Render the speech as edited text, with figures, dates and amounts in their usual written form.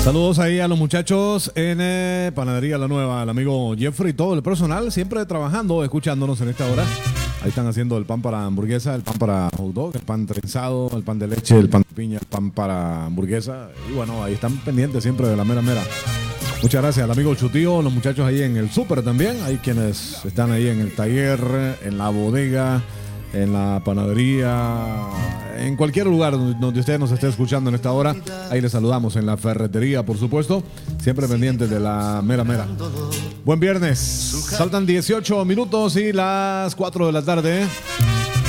Saludos ahí a los muchachos en Panadería La Nueva, el amigo Jeffrey y todo el personal, siempre trabajando, escuchándonos en esta hora. Ahí están haciendo el pan para hamburguesa, el pan para hot dog, el pan trenzado, el pan de leche, el pan de piña, el pan para hamburguesa. Y bueno, ahí están pendientes siempre de la mera mera. Muchas gracias al amigo Chutío, los muchachos ahí en el súper también. Hay quienes están ahí en el taller, en la bodega, en la panadería, en cualquier lugar donde usted nos esté escuchando en esta hora. Ahí les saludamos en la ferretería, por supuesto, siempre pendientes de la mera mera. Buen viernes, faltan 18 minutos y las 4 de la tarde.